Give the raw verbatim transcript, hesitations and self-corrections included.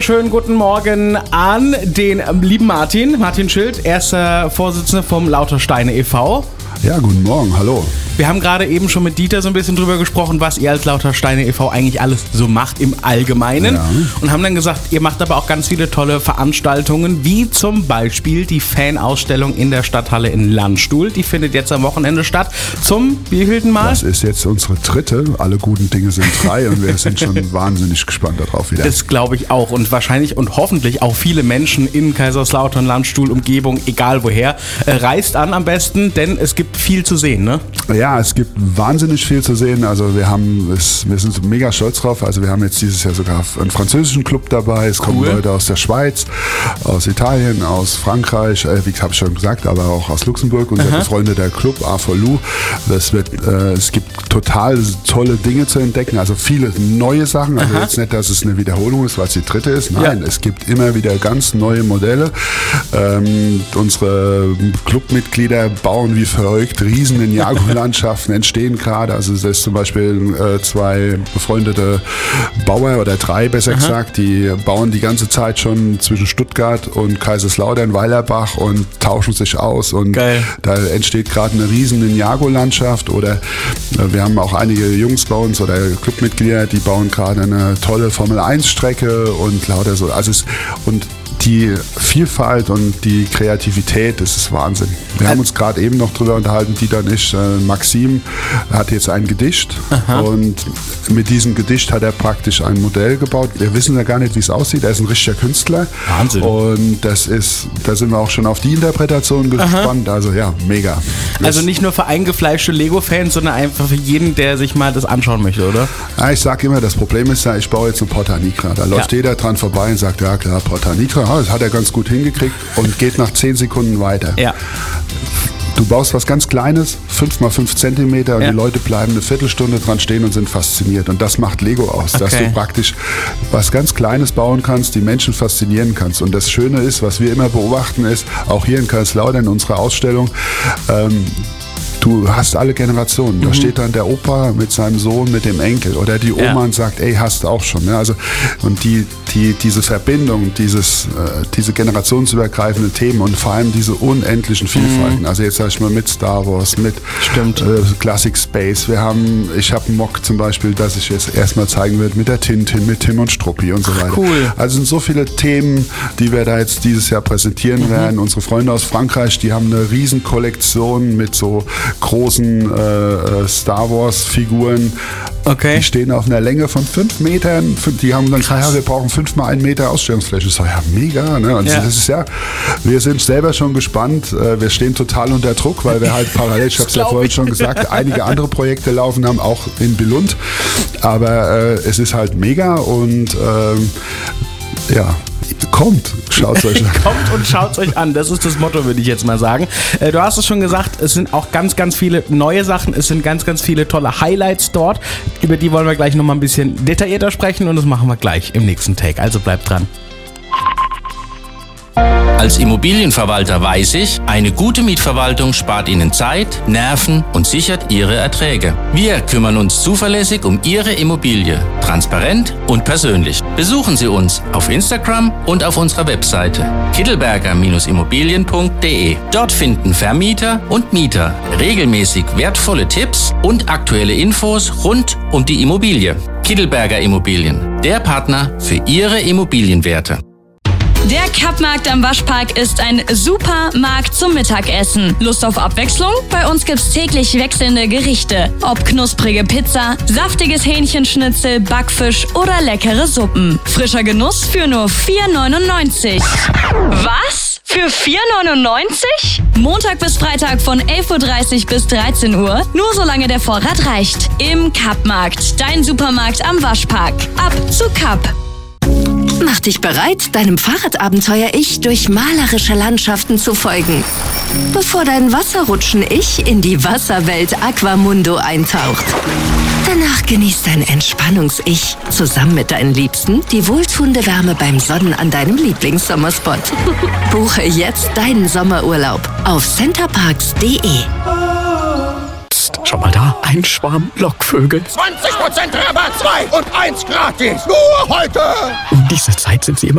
wunderschönen guten Morgen an den lieben Martin, Martin Schild, erster Vorsitzender vom Lautersteine e V. Ja, guten Morgen, hallo. Wir haben gerade eben schon mit Dieter so ein bisschen drüber gesprochen, was ihr als Lautersteine e V eigentlich alles so macht im Allgemeinen. Ja. Und haben dann gesagt, ihr macht aber auch ganz viele tolle Veranstaltungen, wie zum Beispiel die Fanausstellung in der Stadthalle in Landstuhl. Die findet jetzt am Wochenende statt. Zum wievielten Mal? Das ist jetzt unsere dritte. Alle guten Dinge sind drei und wir sind schon wahnsinnig gespannt darauf wieder. Das glaube ich auch. Und wahrscheinlich und hoffentlich auch viele Menschen in Kaiserslautern, Landstuhl, Umgebung, egal woher, äh, reist an am besten, denn es gibt viel zu sehen, ne? Ja, es gibt wahnsinnig viel zu sehen. Also wir haben, es, wir sind mega stolz drauf. Also wir haben jetzt dieses Jahr sogar einen französischen Club dabei. Es kommen cool. Leute aus der Schweiz, aus Italien, aus Frankreich, äh, wie habe ich schon gesagt, aber auch aus Luxemburg. Unser befreundeter Club A for Lou. Das wird, äh, es gibt total tolle Dinge zu entdecken. Also viele neue Sachen. Also Aha. jetzt nicht, dass es eine Wiederholung ist, weil es die dritte ist. Nein, ja. Es gibt immer wieder ganz neue Modelle. Ähm, unsere Clubmitglieder bauen wie verrückt riesen Ninjago-Landschaften entstehen gerade. Also es ist zum Beispiel äh, zwei befreundete Bauer oder drei besser Aha. gesagt, die bauen die ganze Zeit schon zwischen Stuttgart und Kaiserslautern, Weilerbach und tauschen sich aus und Geil. Da entsteht gerade eine riesen Ninjago-Landschaft oder äh, wir haben auch einige Jungs bei uns oder Clubmitglieder, die bauen gerade eine tolle Formel eins Strecke und lauter so. Also es, und die Vielfalt und die Kreativität, das ist Wahnsinn. Wir haben uns gerade eben noch drüber unterhalten, Dieter und ich. Äh, Maxim hat jetzt ein Gedicht Aha. und mit diesem Gedicht hat er praktisch ein Modell gebaut. Wir wissen ja gar nicht, wie es aussieht. Er ist ein richtiger Künstler. Wahnsinn. Und das ist, da sind wir auch schon auf die Interpretation gespannt. Aha. Also ja, mega. Also nicht nur für eingefleischte Lego-Fans, sondern einfach für jeden, der sich mal das anschauen möchte, oder? Ja, ich sage immer, das Problem ist ja, ich baue jetzt eine Porta Nigra. Da läuft ja. jeder dran vorbei und sagt, ja klar, Porta Nigra. Das hat er ganz gut hingekriegt und geht nach zehn Sekunden weiter. Ja. Du baust was ganz Kleines, fünf mal fünf Zentimeter und ja. die Leute bleiben eine Viertelstunde dran stehen und sind fasziniert. Und das macht Lego aus, okay. dass du praktisch was ganz Kleines bauen kannst, die Menschen faszinieren kannst. Und das Schöne ist, was wir immer beobachten, ist, auch hier in Kaiserslautern in unserer Ausstellung, ähm, du hast alle Generationen. Da mhm. steht dann der Opa mit seinem Sohn, mit dem Enkel oder die Oma ja. und sagt, ey, hast du auch schon. Ja, also, und die, die, diese Verbindung, dieses, äh, diese generationsübergreifenden Themen und vor allem diese unendlichen Vielfalten. Mhm. Also jetzt sag ich mal mit Star Wars, mit Stimmt. Äh, Classic Space. Wir haben, ich habe einen Mock zum Beispiel, das ich jetzt erstmal zeigen werde, mit der Tintin, mit Tim und Struppi und so weiter. Cool. Also sind so viele Themen, die wir da jetzt dieses Jahr präsentieren mhm. werden. Unsere Freunde aus Frankreich, die haben eine riesen Kollektion mit so großen äh, Star Wars Figuren. Okay. Die stehen auf einer Länge von fünf Metern. Die haben dann gesagt, ja, wir brauchen fünf mal einen Meter Ausstellungsfläche. Ich sage, ja, mega. Ne? Und ja. das ist ja, wir sind selber schon gespannt. Wir stehen total unter Druck, weil wir halt parallel, ich habe es ja vorhin schon gesagt, einige andere Projekte laufen haben, auch in Billund. Aber äh, es ist halt mega und ähm, ja, kommt, schaut es euch an. Kommt und schaut es euch an, das ist das Motto, würde ich jetzt mal sagen. Äh, du hast es schon gesagt, es sind auch ganz, ganz viele neue Sachen, es sind ganz, ganz viele tolle Highlights dort. Über die wollen wir gleich nochmal ein bisschen detaillierter sprechen und das machen wir gleich im nächsten Take, also bleibt dran. Als Immobilienverwalter weiß ich, eine gute Mietverwaltung spart Ihnen Zeit, Nerven und sichert Ihre Erträge. Wir kümmern uns zuverlässig um Ihre Immobilie, transparent und persönlich. Besuchen Sie uns auf Instagram und auf unserer Webseite kittelberger Immobilien punkt de. Dort finden Vermieter und Mieter regelmäßig wertvolle Tipps und aktuelle Infos rund um die Immobilie. Kittelberger Immobilien, der Partner für Ihre Immobilienwerte. Der Kappmarkt am Waschpark ist ein super Markt zum Mittagessen. Lust auf Abwechslung? Bei uns gibt's täglich wechselnde Gerichte. Ob knusprige Pizza, saftiges Hähnchenschnitzel, Backfisch oder leckere Suppen. Frischer Genuss für nur vier neunundneunzig. Was? Für vier neunundneunzig? Montag bis Freitag von elf Uhr dreißig bis dreizehn Uhr. Nur solange der Vorrat reicht. Im Kappmarkt. Dein Supermarkt am Waschpark. Ab zu Kapp. Mach dich bereit, deinem Fahrradabenteuer-Ich durch malerische Landschaften zu folgen, bevor dein Wasserrutschen-Ich in die Wasserwelt Aquamundo eintaucht. Danach genießt dein Entspannungs-Ich zusammen mit deinen Liebsten die wohltuende Wärme beim Sonnen an deinem Lieblingssommerspot. Buche jetzt deinen Sommerurlaub auf centerparks punkt de. Schau mal da, ein Schwarm Lockvögel. zwanzig Prozent Rabatt, zwei und eins gratis. Nur heute. Um diese Zeit sind sie immer